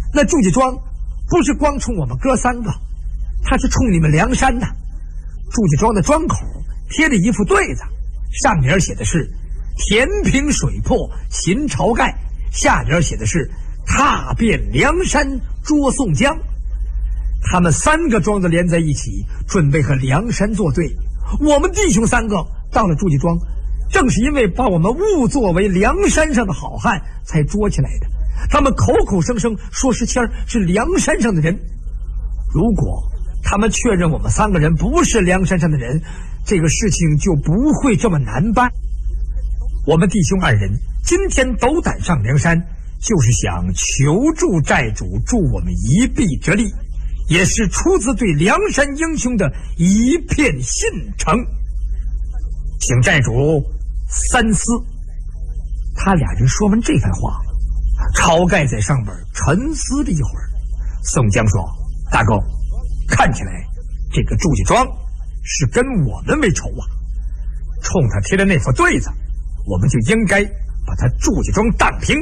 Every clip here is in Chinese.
那祝家庄不是光冲我们哥3个，他是冲你们梁山的。祝家庄的庄口贴了一副对子，上联写的是填平水泊擒晁盖，下联写的是踏遍梁山捉宋江。他们3个庄子连在一起，准备和梁山作对。我们弟兄3个到了祝家庄，正是因为把我们误作为梁山上的好汉才捉起来的。他们口口声声说石谦是梁山上的人，如果他们确认我们3个人不是梁山上的人，这个事情就不会这么难办。我们弟兄2人今天斗胆上梁山，就是想求助寨主助我们一臂之力，也是出自对梁山英雄的一片信诚，请寨主三思。他俩人说完这番话，晁盖在上边沉思了一会儿。宋江说：“大哥，看起来这个祝家庄是跟我们为仇啊！冲他贴的那副对子，我们就应该把他祝家庄荡平。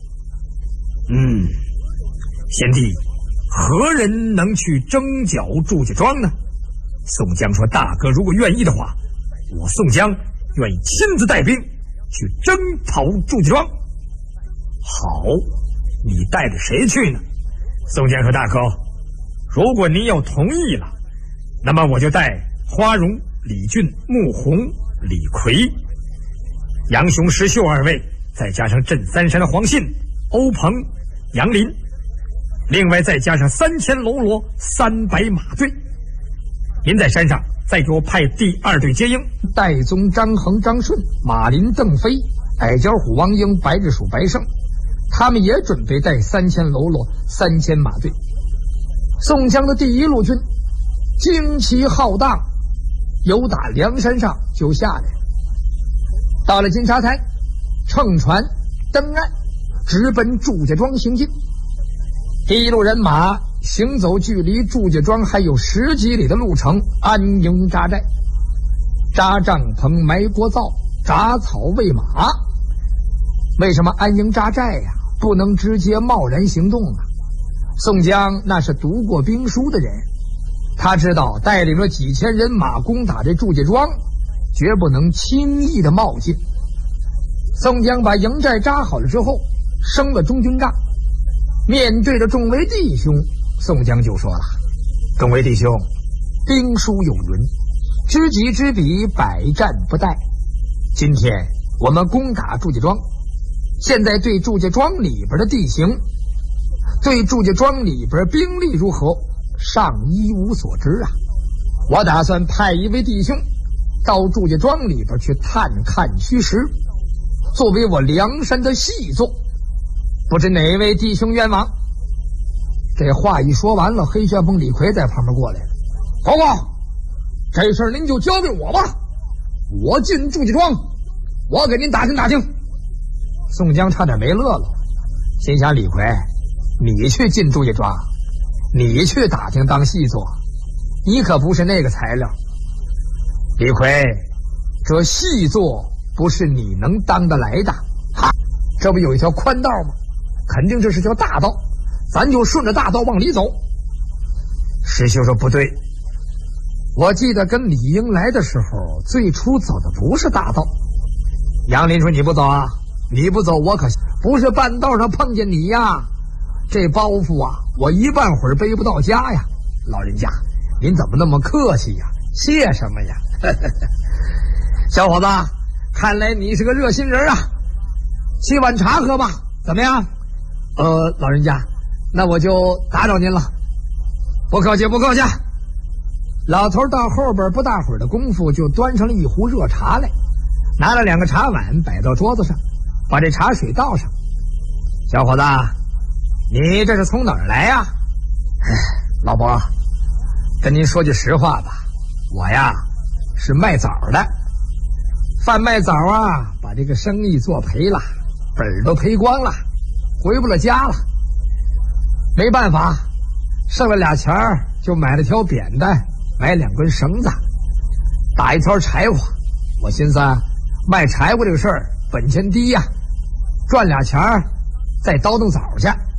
贤弟，何人能去征剿祝家庄呢？”宋江说：“大哥如果愿意的话，我宋江愿意亲自带兵去征讨祝家庄。”“好，你带着谁去呢？”宋江说：“大哥，如果您要同意了，那么我就带花荣、李俊、穆弘、李逵、杨雄、石秀2位，再加上镇三山的黄信、欧鹏、杨林，另外再加上3000喽啰300马队。您在山上再给我派第2队接应，戴宗、张衡、张顺、马林、邓飞、矮脚虎王英、白日鼠白胜，他们也准备带3000喽啰3000马队。宋江的第1路军旌旗浩荡，由打梁山上就下来了，到了金沙滩，乘船登岸，直奔祝家庄行进。第1路人马行走距离祝家庄还有10几里的路程，安营扎寨，扎帐篷、埋锅灶、铡草喂马。为什么安营扎寨呀？不能直接贸然行动啊！宋江那是读过兵书的人，他知道带领着几千人马攻打这祝家庄，绝不能轻易的冒进。宋江把营寨扎好了之后，升了中军帐，面对着众位弟兄，宋江就说了：“众位弟兄，兵书有云，知己知彼，百战不殆。今天我们攻打祝家庄，现在对祝家庄里边的地形，对祝家庄里边兵力如何，尚一无所知啊。我打算派1位弟兄到祝家庄里边去探看虚实，作为我梁山的细作，不知哪位弟兄愿往？”这话一说完了，黑旋风李逵在旁边过来了：“报告，这事儿您就交给我吧，我进祝家庄，我给您打听打听。”宋江差点没乐了，心想：李逵，你去进祝家庄，你去打听当细作，你可不是那个材料。李逵，这细作不是你能当得来的。这不有一条宽道吗？肯定这是条大道，咱就顺着大道往里走。石秀说：“不对，我记得跟李应来的时候，最初走的不是大道。”杨林说：“你不走啊？你不走，我可不是半道上碰见你呀，这包袱啊，我一半会儿背不到家呀。老人家，您怎么那么客气呀？谢什么呀？小伙子，看来你是个热心人啊，沏碗茶喝吧，怎么样？老人家，那我就打扰您了。不客气，不客气。”老头到后边不大会儿的功夫，就端上了一壶热茶来，拿了2个茶碗摆到桌子上，把这茶水倒上。小伙子，你这是从哪儿来呀？老伯，跟您说句实话吧，我呀是卖枣的，贩卖枣啊，把这个生意做赔了，本儿都赔光了，回不了家了。没办法，剩了2钱儿，就买了条扁担，买2根绳子，打一条柴火。我寻思卖柴火这个事儿本钱低呀，赚2钱儿再倒腾枣去。